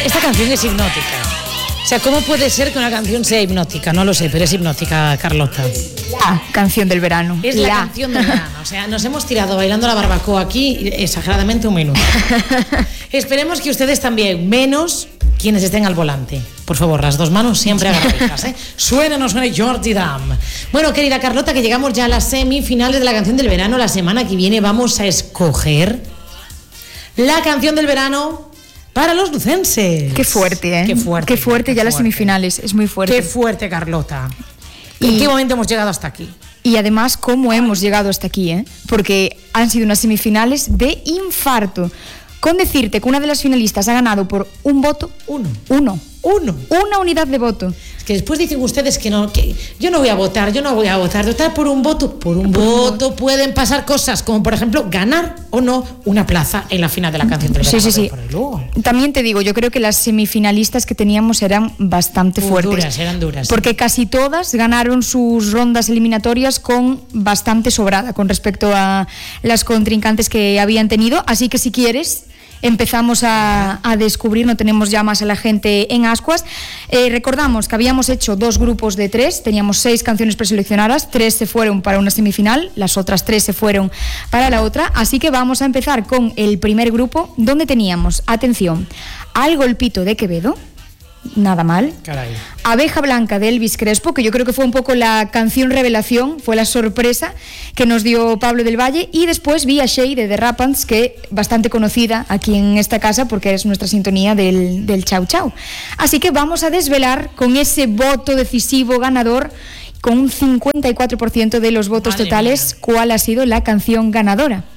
Esta canción es hipnótica. O sea, ¿cómo puede ser que una canción sea hipnótica? No lo sé, pero es hipnótica, Carlota. La canción del verano. Es la canción del verano. O sea, nos hemos tirado bailando la barbacoa aquí exageradamente un minuto. Esperemos que ustedes también, menos quienes estén al volante. Por favor, las dos manos siempre agarradas, ¿eh? Suena, no suena Jordi Dam. Bueno, querida Carlota, que llegamos ya a las semifinales de la canción del verano. La semana que viene vamos a escoger la canción del verano para los lucenses. Qué fuerte, ¿eh? Qué fuerte ya las semifinales. Es muy fuerte. Qué fuerte, Carlota. ¿En qué momento hemos llegado hasta aquí? Y además, ¿cómo hemos llegado hasta aquí, eh? Porque han sido unas semifinales de infarto. Con decirte que una de las finalistas ha ganado por un voto. Uno. Una unidad de voto. Es que después dicen ustedes que no, que yo no voy a votar. Votar por un voto. Por un voto pueden pasar cosas, como por ejemplo ganar o no una plaza en la final de la canción del verano. Sí. También te digo, yo creo que las semifinalistas que teníamos eran bastante fuertes. Eran duras. Porque casi todas ganaron sus rondas eliminatorias con bastante sobrada con respecto a las contrincantes que habían tenido. Así que si quieres, empezamos a descubrir, no tenemos ya más a la gente en ascuas. Recordamos que habíamos hecho 2 grupos de 3, teníamos 6 canciones preseleccionadas, 3 se fueron para una semifinal, las otras 3 se fueron para la otra, así que vamos a empezar con el primer grupo, donde teníamos, atención, Al Golpito de Quevedo, nada mal. Caray. Abeja Blanca de Elvis Crespo, que yo creo que fue un poco la canción revelación, fue la sorpresa que nos dio Pablo del Valle, y después Via Shea de The Rapans, que bastante conocida aquí en esta casa porque es nuestra sintonía del Chau Chau. Así que vamos a desvelar con ese voto decisivo ganador, con un 54% de los votos totales, cuál ha sido la canción ganadora.